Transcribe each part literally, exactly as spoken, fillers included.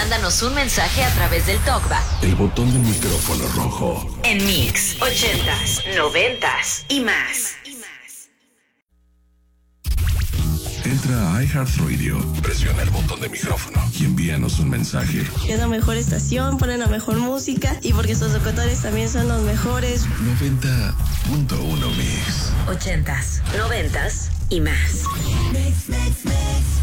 mándanos un mensaje a través del TalkBack. El botón del micrófono rojo. En Mix, ochentas, noventas y más. Entra a iHeartRadio, presiona el botón de micrófono y envíanos un mensaje. Es la mejor estación, ponen la mejor música y porque sus locutores también son los mejores. noventa punto uno Mix. Ochentas, noventas y más. Mix, mix, mix.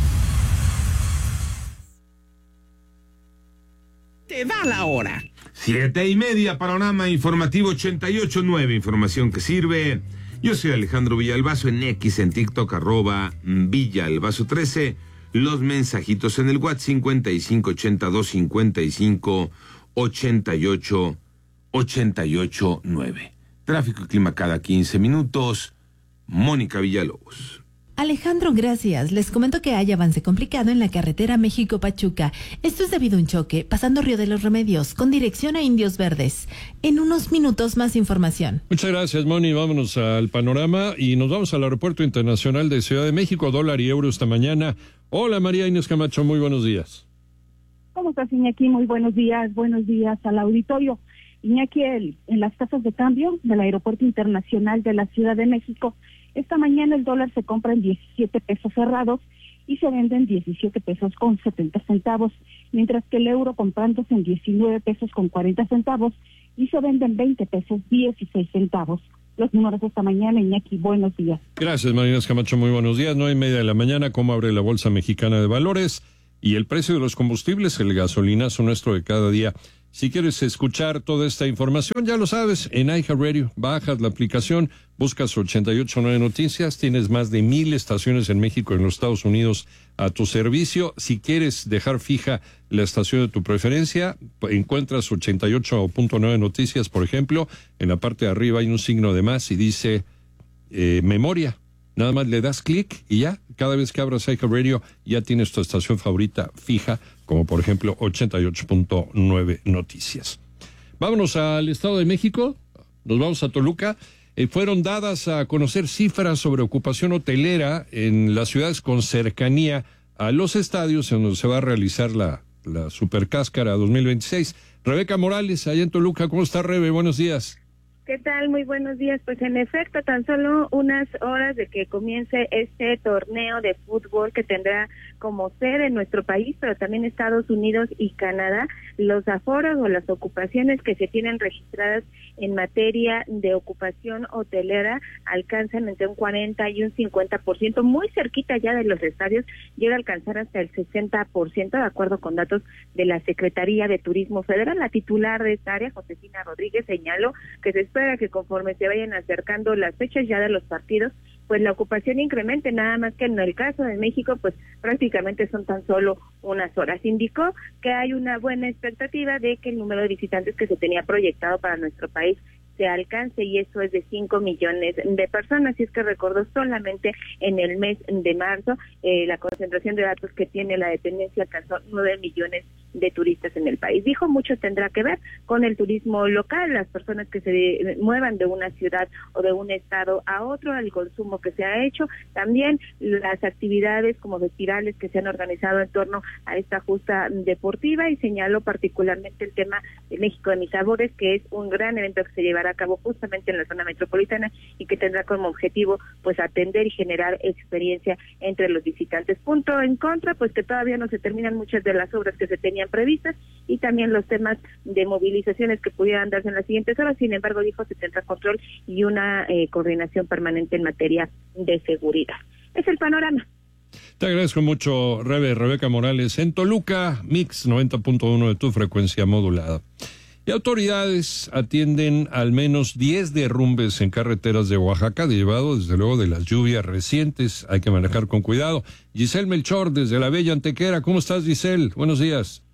Te da la hora. Siete y media, panorama informativo ochenta y ocho nueve, información que sirve. Yo soy Alejandro Villalbazo en X, en TikTok, arroba Villalbazo trece. Los mensajitos en el WhatsApp cincuenta y cinco ochenta y dos cincuenta y cinco ochenta y ocho ochenta y ocho nueve. Tráfico y clima cada quince minutos. Mónica Villalobos. Alejandro, gracias. Les comento que hay avance complicado en la carretera México-Pachuca. Esto es debido a un choque pasando Río de los Remedios con dirección a Indios Verdes. En unos minutos más información. Muchas gracias, Moni. Vámonos al panorama y nos vamos al Aeropuerto Internacional de Ciudad de México, dólar y euro esta mañana. Hola, María Inés Camacho, muy buenos días. ¿Cómo estás, Iñaki? Muy buenos días, buenos días al auditorio. Iñaki, el, en las casas de cambio del Aeropuerto Internacional de la Ciudad de México, esta mañana el dólar se compra en diecisiete pesos cerrados y se vende en diecisiete pesos con setenta centavos, mientras que el euro comprándose en diecinueve pesos con cuarenta centavos y se vende en veinte pesos dieciséis centavos. Los números de esta mañana, Iñaki, buenos días. Gracias, María Inés Camacho, muy buenos días. Nueve y media de la mañana, ¿cómo abre la Bolsa Mexicana de Valores? Y el precio de los combustibles, el gasolinazo nuestro de cada día. Si quieres escuchar toda esta información, ya lo sabes, en iHeartRadio, bajas la aplicación, buscas ochenta y ocho nueve Noticias, tienes más de mil estaciones en México y en los Estados Unidos a tu servicio. Si quieres dejar fija la estación de tu preferencia, encuentras ochenta y ocho punto nueve Noticias, por ejemplo, en la parte de arriba hay un signo de más y dice eh, memoria. Nada más le das clic y ya, cada vez que abras iHeartRadio ya tienes tu estación favorita fija, como por ejemplo ochenta y ocho punto nueve Noticias. Vámonos al Estado de México, nos vamos a Toluca. Eh, fueron dadas a conocer cifras sobre ocupación hotelera en las ciudades con cercanía a los estadios en donde se va a realizar la, la Supercáscara dos mil veintiséis. Rebeca Morales, allá en Toluca, ¿cómo está, Rebe? Buenos días. ¿Qué tal? Muy buenos días. Pues en efecto, tan solo unas horas de que comience este torneo de fútbol que tendrá como sede en nuestro país, pero también Estados Unidos y Canadá, los aforos o las ocupaciones que se tienen registradas en materia de ocupación hotelera alcanzan entre un cuarenta y un cincuenta por ciento, muy cerquita ya de los estadios, llega a alcanzar hasta el sesenta por ciento, de acuerdo con datos de la Secretaría de Turismo Federal. La titular de esta área, Josefina Rodríguez, señaló que se espera que conforme se vayan acercando las fechas ya de los partidos, pues la ocupación incremente, nada más que en el caso de México, pues prácticamente son tan solo unas horas. Indicó que hay una buena expectativa de que el número de visitantes que se tenía proyectado para nuestro país se alcance, y eso es de cinco millones de personas. Y es que recordó solamente en el mes de marzo eh, la concentración de datos que tiene la dependencia alcanzó nueve millones de turistas en el país. Dijo, mucho tendrá que ver con el turismo local, las personas que se muevan de una ciudad o de un estado a otro, el consumo que se ha hecho, también las actividades como festivales que se han organizado en torno a esta justa deportiva, y señaló particularmente el tema de México de mis sabores, que es un gran evento que se llevará a cabo justamente en la zona metropolitana y que tendrá como objetivo pues atender y generar experiencia entre los visitantes. Punto en contra, pues que todavía no se terminan muchas de las obras que se tenían previstas, y también los temas de movilizaciones que pudieran darse en las siguientes horas. Sin embargo, dijo, se tendrá control y una eh, coordinación permanente en materia de seguridad. Es el panorama. Te agradezco mucho, Rebe, Rebeca Morales. En Toluca, Mix noventa punto uno de tu frecuencia modulada. Y autoridades atienden al menos diez derrumbes en carreteras de Oaxaca, derivado desde luego de las lluvias recientes. Hay que manejar con cuidado. Giselle Melchor, desde la Bella Antequera. ¿Cómo estás, Giselle? Buenos días.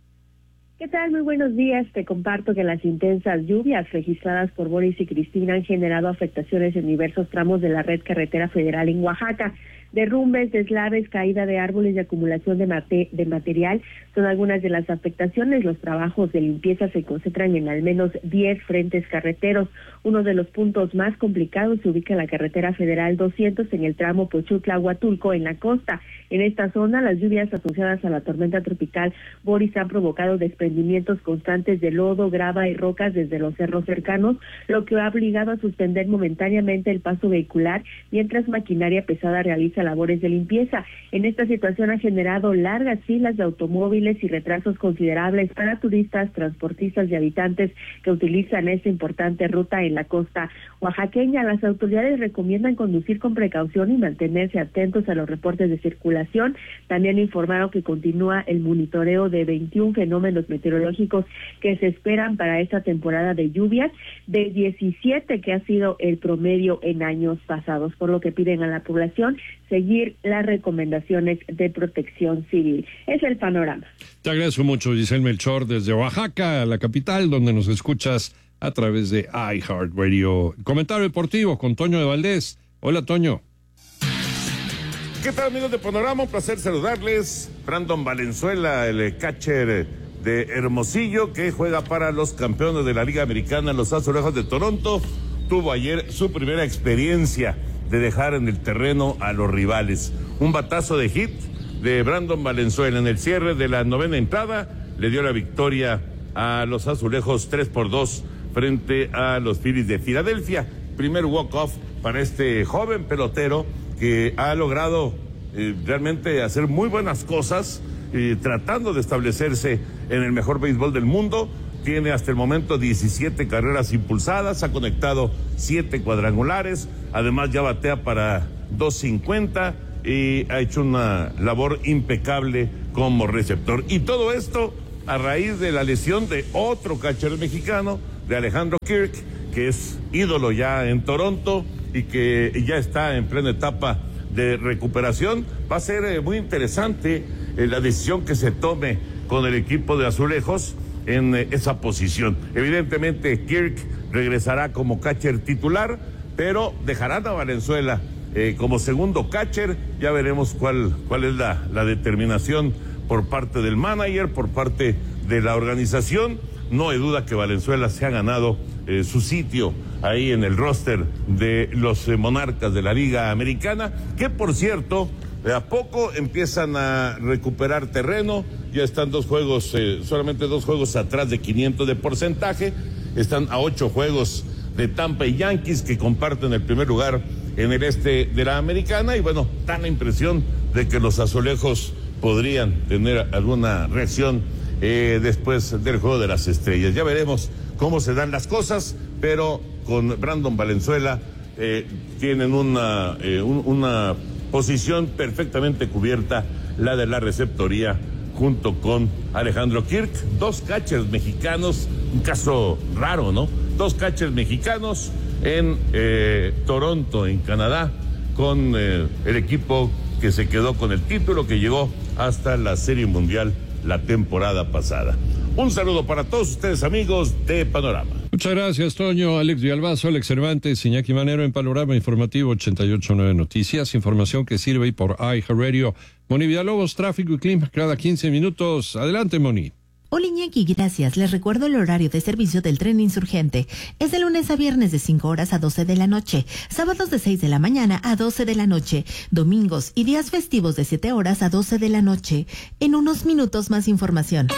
¿Qué tal? Muy buenos días. Te comparto que las intensas lluvias registradas por Boris y Cristina han generado afectaciones en diversos tramos de la red carretera federal en Oaxaca. Derrumbes, deslaves, caída de árboles y acumulación de, mate, de material son algunas de las afectaciones. Los trabajos de limpieza se concentran en al menos diez frentes carreteros. Uno de los puntos más complicados se ubica en la carretera federal doscientos en el tramo Pochutla-Huatulco en la costa. En esta zona, las lluvias asociadas a la tormenta tropical Boris han provocado desprendimientos constantes de lodo, grava y rocas desde los cerros cercanos, lo que ha obligado a suspender momentáneamente el paso vehicular mientras maquinaria pesada realiza labores de limpieza. En esta situación ha generado largas filas de automóviles y retrasos considerables para turistas, transportistas y habitantes que utilizan esta importante ruta en la costa oaxaqueña. Las autoridades recomiendan conducir con precaución y mantenerse atentos a los reportes de circulación. También informaron que continúa el monitoreo de veintiún fenómenos meteorológicos que se esperan para esta temporada de lluvias, de diecisiete que ha sido el promedio en años pasados, por lo que piden a la población seguir las recomendaciones de protección civil. Es el panorama. Te agradezco mucho, Giselle Melchor, desde Oaxaca, la capital, donde nos escuchas a través de iHeartRadio. Comentario deportivo con Toño de Valdés. Hola, Toño. ¿Qué tal, amigos de Panorama? Un placer saludarles. Brandon Valenzuela, el catcher de Hermosillo, que juega para los campeones de la Liga Americana, los Azulejos de Toronto, tuvo ayer su primera experiencia de dejar en el terreno a los rivales. Un batazo de hit de Brandon Valenzuela en el cierre de la novena entrada le dio la victoria a los Azulejos tres por dos frente a los Phillies de Filadelfia. Primer walk-off para este joven pelotero que ha logrado eh, realmente hacer muy buenas cosas, eh, tratando de establecerse en el mejor béisbol del mundo. Tiene hasta el momento diecisiete carreras impulsadas, ha conectado siete cuadrangulares, además ya batea para dos cincuenta y ha hecho una labor impecable como receptor. Y todo esto a raíz de la lesión de otro catcher mexicano, de Alejandro Kirk, que es ídolo ya en Toronto y que ya está en plena etapa de recuperación. Va a ser eh, muy interesante eh, la decisión que se tome con el equipo de Azulejos en eh, esa posición. Evidentemente Kirk regresará como catcher titular, pero dejarán a Valenzuela eh, como segundo catcher. Ya veremos cuál, cuál es la, la determinación por parte del manager, por parte de la organización. No hay duda que Valenzuela se ha ganado eh, su sitio ahí en el roster de los eh, Monarcas de la Liga Americana, que por cierto, de a poco empiezan a recuperar terreno. Ya están dos juegos, eh, solamente dos juegos atrás de quinientos de porcentaje. Están a ocho juegos de Tampa y Yankees, que comparten el primer lugar en el este de la Americana. Y bueno, dan la impresión de que los Azulejos podrían tener alguna reacción eh, después del Juego de las Estrellas. Ya veremos cómo se dan las cosas, pero con Brandon Valenzuela eh, tienen una, eh, un, una posición perfectamente cubierta, la de la receptoría, junto con Alejandro Kirk. Dos catchers mexicanos, un caso raro, ¿no? Dos catchers mexicanos en eh, Toronto, en Canadá, con eh, el equipo que se quedó con el título, que llegó hasta la Serie Mundial la temporada pasada. Un saludo para todos ustedes, amigos de Panorama. Muchas gracias, Toño. Alex Villalbazo, Alex Cervantes, Iñaki Manero en Panorama Informativo ochenta y ocho punto nueve Noticias. Información que sirve por iHeartRadio. Moni Villalobos, tráfico y clima cada quince minutos. Adelante, Moni. Hola, Iñaki, gracias. Les recuerdo el horario de servicio del tren insurgente. Es de lunes a viernes de cinco horas a doce de la noche, sábados de seis de la mañana a doce de la noche, domingos y días festivos de siete horas a doce de la noche. En unos minutos más información.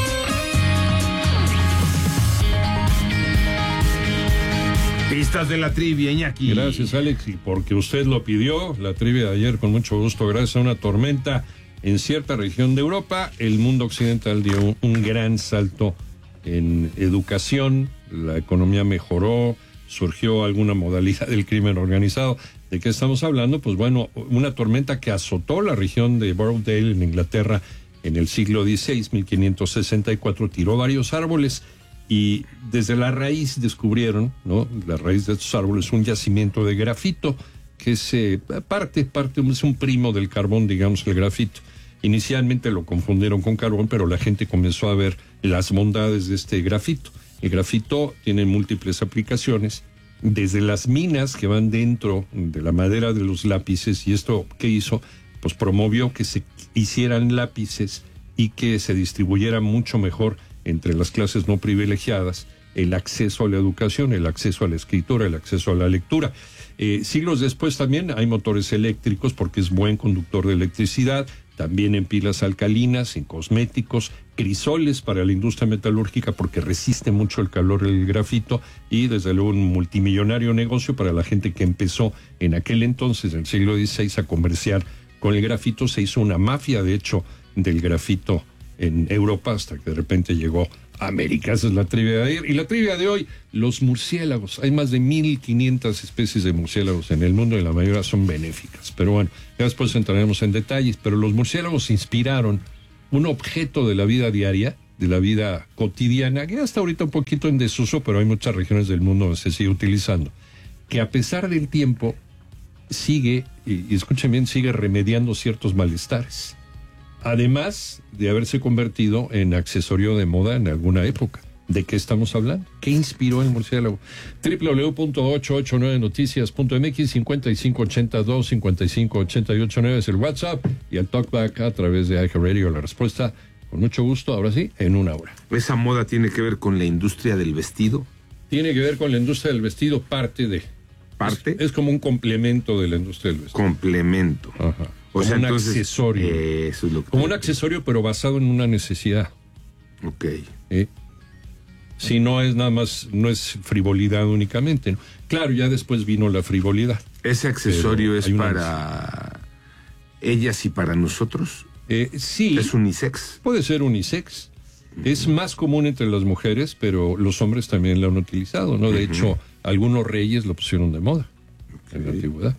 Pistas de la trivia, Iñaki. Gracias, Alex, y porque usted lo pidió, la trivia de ayer con mucho gusto, gracias a una tormenta en cierta región de Europa, el mundo occidental dio un, un gran salto en educación, la economía mejoró, surgió alguna modalidad del crimen organizado. ¿De qué estamos hablando? Pues bueno, una tormenta que azotó la región de Borrowdale en Inglaterra en el siglo dieciséis, mil quinientos sesenta y cuatro, tiró varios árboles y desde la raíz descubrieron, ¿no? La raíz de estos árboles, un yacimiento de grafito, que es eh, parte, parte, es un primo del carbón, digamos, el grafito. Inicialmente lo confundieron con carbón, pero la gente comenzó a ver las bondades de este grafito. El grafito tiene múltiples aplicaciones, desde las minas que van dentro de la madera de los lápices, y esto, ¿qué hizo? Pues promovió que se hicieran lápices y que se distribuyera mucho mejor entre las clases no privilegiadas, el acceso a la educación, el acceso a la escritura, el acceso a la lectura. Eh, siglos después también hay motores eléctricos porque es buen conductor de electricidad, también en pilas alcalinas, en cosméticos, crisoles para la industria metalúrgica porque resiste mucho el calor del grafito y desde luego un multimillonario negocio para la gente que empezó en aquel entonces, en el siglo dieciséis, a comerciar con el grafito. Se hizo una mafia, de hecho, del grafito en Europa hasta que de repente llegó a América. Esa es la trivia de ayer. Y la trivia de hoy, los murciélagos. Hay más de mil quinientas especies de murciélagos en el mundo y la mayoría son benéficas. Pero bueno, ya después entraremos en detalles. Pero los murciélagos inspiraron un objeto de la vida diaria, de la vida cotidiana, que hasta ahorita un poquito en desuso, pero hay muchas regiones del mundo donde se sigue utilizando, que a pesar del tiempo sigue, y, y escuchen bien, sigue remediando ciertos malestares. Además de haberse convertido en accesorio de moda en alguna época. ¿De qué estamos hablando? ¿Qué inspiró el murciélago? doble u doble u doble u punto ocho ocho nueve noticias punto m x, cincuenta y cinco ochenta y dos, cincuenta y cinco ochenta y ocho nueve es el WhatsApp y el Talkback a través de iHeartRadio. La respuesta, con mucho gusto, ahora sí, en una hora. ¿Esa moda tiene que ver con la industria del vestido? Tiene que ver con la industria del vestido, parte de. ¿Parte? Es, es como un complemento de la industria del vestido. Complemento. Ajá. O como sea, un entonces, accesorio. Eh, eso es lo que como un accesorio, pero basado en una necesidad. Ok. ¿Eh? Si no es nada más, no es frivolidad únicamente, ¿no? Claro, ya después vino la frivolidad. ¿Ese accesorio pero es para ellas y para nosotros? Eh, sí. ¿Es unisex? Puede ser unisex. Uh-huh. Es más común entre las mujeres, pero los hombres también lo han utilizado, ¿no? De uh-huh. hecho, algunos reyes lo pusieron de moda okay. en la antigüedad.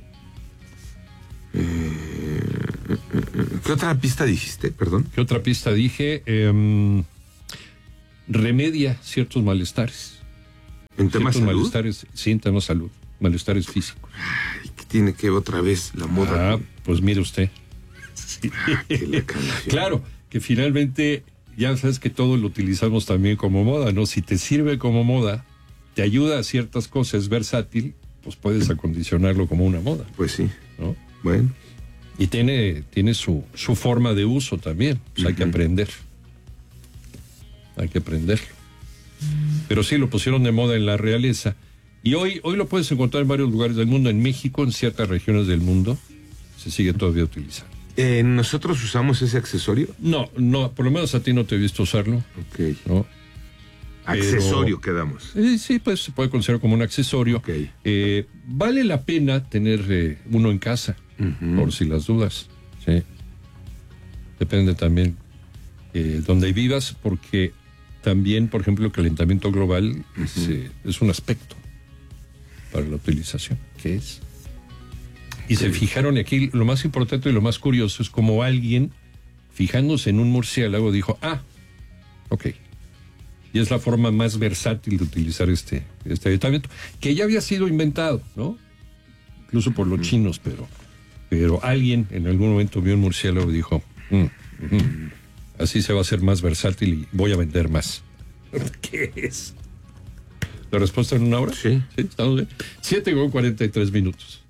Eh, ¿Qué otra pista dijiste? Perdón. ¿Qué otra pista dije? Eh, remedia ciertos malestares. ¿En temas de salud? Malestares, sí, en temas de salud. Malestares físicos. Ay, ¿qué tiene que ver otra vez la moda? Ah, pues mire usted. Ah, que claro, que finalmente ya sabes que todo lo utilizamos también como moda, ¿no? Si te sirve como moda, te ayuda a ciertas cosas, es versátil, pues puedes acondicionarlo como una moda. Pues sí. ¿No? Bueno. Y tiene, tiene su, su forma de uso también. Pues uh-huh. hay que aprender. Hay que aprenderlo. Pero sí, lo pusieron de moda en la realeza. Y hoy, hoy lo puedes encontrar en varios lugares del mundo. En México, en ciertas regiones del mundo, se sigue todavía utilizando. Eh, ¿Nosotros usamos ese accesorio? No, no, por lo menos a ti no te he visto usarlo. Ok. ¿No? Accesorio quedamos. Eh, sí, pues se puede considerar como un accesorio. Okay. Eh, vale la pena tener eh, uno en casa, uh-huh. por si las dudas. Sí. Depende también eh, donde vivas, porque también, por ejemplo, el calentamiento global uh-huh. es, eh, es un aspecto para la utilización. ¿Qué es? Y sí. se fijaron aquí, lo más importante y lo más curioso es como alguien, fijándose en un murciélago, dijo, ah, ok. Y es la forma más versátil de utilizar este, este aditamiento, que ya había sido inventado, ¿no? Incluso por los uh-huh. chinos, pero, pero alguien en algún momento vio un murciélago y dijo, mm, mm, así se va a hacer más versátil y voy a vender más. ¿Qué es? ¿La respuesta en una hora? Sí. Sí, estamos bien. siete con cuarenta y tres minutos.